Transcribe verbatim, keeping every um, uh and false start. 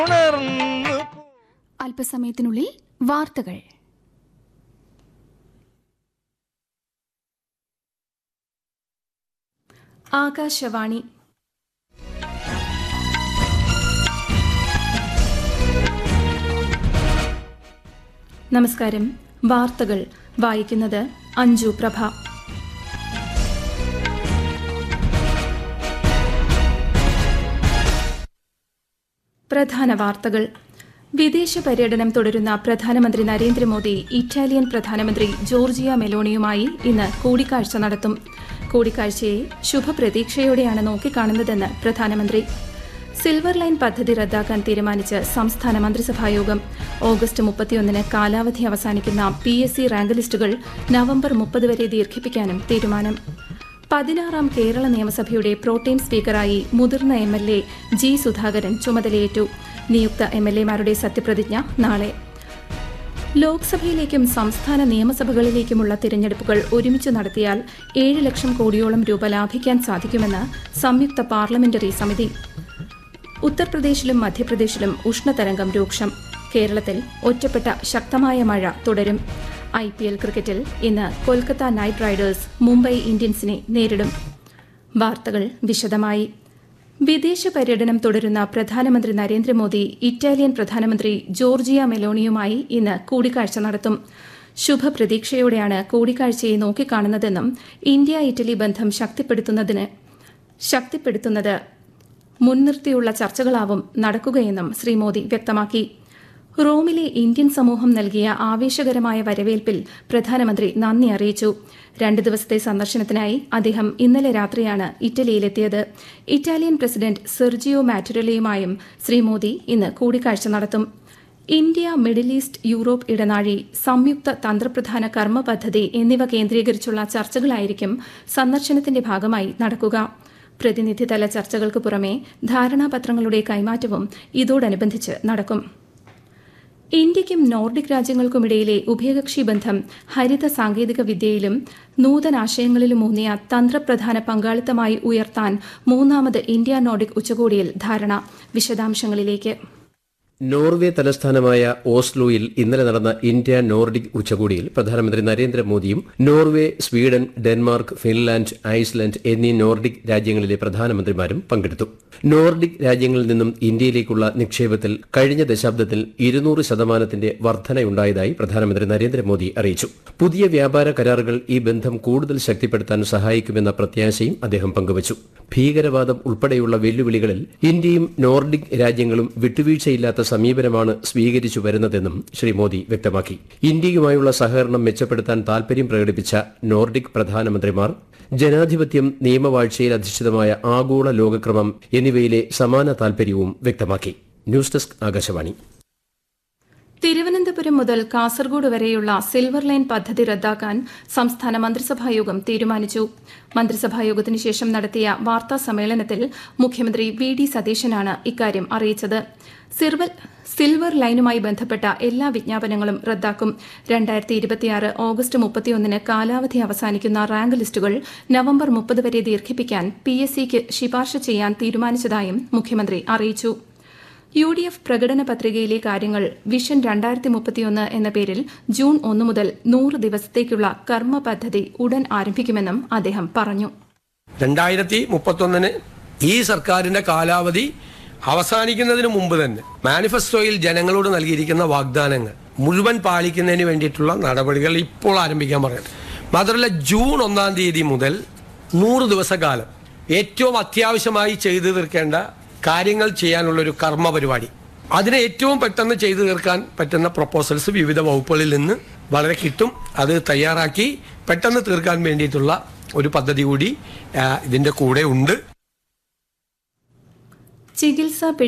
അല്പസമയത്തിനുള്ളിൽ വാർത്തകൾ. ആകാശവാണി. നമസ്കാരം. വാർത്തകൾ വായിക്കുന്നത് അഞ്ജു പ്രഭ. പ്രധാന വാർത്തകൾ. വിദേശ പര്യടനം തുടരുന്ന പ്രധാനമന്ത്രി നരേന്ദ്രമോദി ഇറ്റാലിയൻ പ്രധാനമന്ത്രി ജോർജിയ മെലോണിയുമായി ഇന്ന് കൂടിക്കാഴ്ച നടത്തും. കൂടിക്കാഴ്ചയെ ശുഭപ്രതീക്ഷയോടെയാണ് നോക്കിക്കാണുന്നതെന്ന് പ്രധാനമന്ത്രി. സിൽവർ ലൈൻ പദ്ധതി റദ്ദാക്കാൻ തീരുമാനിച്ച് സംസ്ഥാന മന്ത്രിസഭായോഗം. ഓഗസ്റ്റ് മുപ്പത്തിയൊന്നിന് കാലാവധി അവസാനിക്കുന്ന പി എസ് സി റാങ്ക് ലിസ്റ്റുകൾ നവംബർ മുപ്പത് വരെ ദീർഘിപ്പിക്കാനും തീരുമാനം. പതിനാറാം കേരള നിയമസഭയുടെ പ്രോട്ടേം സ്പീക്കറായി മുതിർന്ന M L A G Sudhakaran ചുമതലയേറ്റു. നിയുക്ത എം എൽ എമാരുടെ സത്യപ്രതിജ്ഞ നാളെ. ലോക്സഭയിലേക്കും സംസ്ഥാന നിയമസഭകളിലേക്കുമുള്ള തിരഞ്ഞെടുപ്പുകൾ ഒരുമിച്ച് നടത്തിയാൽ ഏഴ് ലക്ഷം കോടിയോളം രൂപ ലാഭിക്കാൻ സാധിക്കുമെന്ന് സംയുക്ത പാർലമെന്ററി സമിതി. ഉത്തർപ്രദേശിലും മധ്യപ്രദേശിലും ഉഷ്ണതരംഗം രൂക്ഷം. കേരളത്തിൽ ഒറ്റപ്പെട്ട ശക്തമായ മഴ തുടരും. ഐ പി എൽ ക്രിക്കറ്റിൽ ഇന്ന് കൊൽക്കത്ത നൈറ്റ് റൈഡേഴ്സ് മുംബൈ ഇന്ത്യൻസിനെ നേരിടും. വാർത്തകൾ വിശദമായി. വിദേശ പര്യടനം തുടരുന്ന പ്രധാനമന്ത്രി നരേന്ദ്രമോദി ഇറ്റാലിയൻ പ്രധാനമന്ത്രി ജോർജിയ മെലോണിയുമായി ഇന്ന് കൂടിക്കാഴ്ച നടത്തും. ശുഭപ്രതീക്ഷയോടെയാണ് കൂടിക്കാഴ്ചയെ നോക്കിക്കാണുന്നതെന്നും ഇന്ത്യ ഇറ്റലി ബന്ധം ശക്തിപ്പെടുത്തുന്നതിന് ശക്തിപ്പെടുത്തുന്നത് മുൻനിർത്തിയുള്ള ചർച്ചകളാവും നടക്കുകയെന്നും ശ്രീ മോദി വ്യക്തമാക്കി. റോമിലെ ഇന്ത്യൻ സമൂഹം നൽകിയ ആവേശകരമായ വരവേൽപ്പിൽ പ്രധാനമന്ത്രി നന്ദി അറിയിച്ചു. രണ്ട് ദിവസത്തെ സന്ദർശനത്തിനായി അദ്ദേഹം ഇന്നലെ രാത്രിയാണ് ഇറ്റലിയിലെത്തിയത്. Italian president Sergio മാറ്റുരലയുമായും Shri Modi ഇന്ന് കൂടിക്കാഴ്ച നടത്തും. ഇന്ത്യ മിഡിൽ ഈസ്റ്റ് യൂറോപ്പ് ഇടനാഴി സംയുക്ത തന്ത്രപ്രധാന കർമ്മ പദ്ധതി എന്നിവ കേന്ദ്രീകരിച്ചുള്ള ചർച്ചകളായിരിക്കും സന്ദർശനത്തിന്റെ ഭാഗമായി നടക്കുക. പ്രതിനിധിതല ചർച്ചകൾക്ക് പുറമെ ധാരണാപത്രങ്ങളുടെ കൈമാറ്റവും ഇതോടനുബന്ധിച്ച് നടക്കും. ഇന്ത്യയ്ക്കും നോർഡിക് രാജ്യങ്ങൾക്കുമിടയിലെ ഉഭയകക്ഷി ബന്ധം ഹരിത സാങ്കേതിക വിദ്യയിലും നൂതനാശയങ്ങളിലുമൂന്നിയ തന്ത്രപ്രധാന പങ്കാളിത്തമായി ഉയർത്താൻ മൂന്നാമത് ഇന്ത്യ നോർഡിക് ഉച്ചകോടിയിൽ ധാരണ. വിശദാംശങ്ങളിലേക്ക്. നോർവേ തലസ്ഥാനമായ ഓസ്ലോയിൽ ഇന്നലെ നടന്ന ഇന്ത്യ നോർഡിക് ഉച്ചകോടിയിൽ പ്രധാനമന്ത്രി നരേന്ദ്രമോദിയും Norway, Sweden, Denmark, Finland, Iceland എന്നീ നോർഡിക് രാജ്യങ്ങളിലെ പ്രധാനമന്ത്രിമാരും പങ്കെടുത്തു. നോർഡിക് രാജ്യങ്ങളിൽ നിന്നും ഇന്ത്യയിലേക്കുള്ള നിക്ഷേപത്തിൽ കഴിഞ്ഞ ദശാബ്ദത്തിൽ ഇരുന്നൂറ് ശതമാനത്തിന്റെ വർധനയുണ്ടായതായി പ്രധാനമന്ത്രി നരേന്ദ്രമോദി അറിയിച്ചു. പുതിയ വ്യാപാര കരാറുകൾ ഈ ബന്ധം കൂടുതൽ ശക്തിപ്പെടുത്താൻ സഹായിക്കുമെന്ന പ്രത്യാശയും അദ്ദേഹം പങ്കുവച്ചു. ഭീകരവാദം ഉൾപ്പെടെയുള്ള വെല്ലുവിളികളിൽ ഇന്ത്യയും നോർഡിക് രാജ്യങ്ങളും വിട്ടുവീഴ്ചയില്ലാത്ത സമീപനമാണ് സ്വീകരിച്ചു വരുന്നതെന്നും ശ്രീ മോദി വ്യക്തമാക്കി. ഇന്ത്യയുമായുള്ള സഹകരണം മെച്ചപ്പെടുത്താൻ താൽപര്യം പ്രകടിപ്പിച്ച നോർഡിക് പ്രധാനമന്ത്രിമാർ ജനാധിപത്യം, നിയമവാഴ്ചയിൽ അധിഷ്ഠിതമായ ആഗോള ലോകക്രമം എന്നിവയിലെ സമാന താൽപര്യവും വ്യക്തമാക്കി. News desk Akashvani. തിരുവനന്തപുരം മുതൽ കാസർഗോഡ് വരെയുള്ള സിൽവർ ലൈൻ പദ്ധതി റദ്ദാക്കാൻ സംസ്ഥാന മന്ത്രിസഭായോഗം തീരുമാനിച്ചു. മന്ത്രിസഭായോഗത്തിന് ശേഷം നടത്തിയ വാർത്താ സമ്മേളനത്തിൽ മുഖ്യമന്ത്രി വി ഡി സതീശനാണ് ഇക്കാര്യം അറിയിച്ചത്. സിൽവർ ലൈനുമായി ബന്ധപ്പെട്ട എല്ലാ വിജ്ഞാപനങ്ങളും റദ്ദാക്കും. രണ്ടായിരത്തി ഇരുപത്തിയാറ് ഓഗസ്റ്റ് മുപ്പത്തിയൊന്നിന് കാലാവധി അവസാനിക്കുന്ന റാങ്ക് ലിസ്റ്റുകൾ നവംബർ മുപ്പത് വരെ ദീർഘിപ്പിക്കാൻ പി എസ് സിക്ക് ശുപാർശ ചെയ്യാൻ തീരുമാനിച്ചതായും മുഖ്യമന്ത്രി അറിയിച്ചു. യു ഡി എഫ് പ്രകടന പത്രികയിലെ കാര്യങ്ങൾ വിഷൻ രണ്ടായിരത്തി മുപ്പത്തിയൊന്ന് എന്ന പേരിൽ ജൂൺ ഒന്ന് മുതൽ നൂറ് ദിവസത്തേക്കുള്ള കർമ്മ പദ്ധതി ഉടൻ ആരംഭിക്കുമെന്നും അദ്ദേഹം പറഞ്ഞു. രണ്ടായിരത്തി മുപ്പത്തൊന്നിന് ഈ സർക്കാരിന്റെ കാലാവധി അവസാനിക്കുന്നതിന് മുമ്പ് തന്നെ മാനിഫെസ്റ്റോയിൽ ജനങ്ങളോട് നൽകിയിരിക്കുന്ന വാഗ്ദാനങ്ങൾ മുഴുവൻ പാലിക്കുന്നതിന് വേണ്ടിയിട്ടുള്ള നടപടികൾ ഇപ്പോൾ ആരംഭിക്കാൻ പറയുന്നത്. മാത്രമല്ല, ജൂൺ ഒന്നാം തീയതി മുതൽ നൂറ് ദിവസക്കാലം ഏറ്റവും അത്യാവശ്യമായി ചെയ്തു തീർക്കേണ്ട കാര്യങ്ങൾ ചെയ്യാനുള്ള ഒരു കർമ്മ പരിപാടി, അതിനെ ഏറ്റവും പെട്ടെന്ന് ചെയ്തു തീർക്കാൻ പറ്റുന്ന പ്രപ്പോസൽസ് വിവിധ വകുപ്പുകളിൽ നിന്ന് വളരെ കിട്ടും. അത് തയ്യാറാക്കി പെട്ടെന്ന് തീർക്കാൻ വേണ്ടിയിട്ടുള്ള ഒരു പദ്ധതി കൂടി ഇതിന്റെ കൂടെ ഉണ്ട്. ചികിത്സാ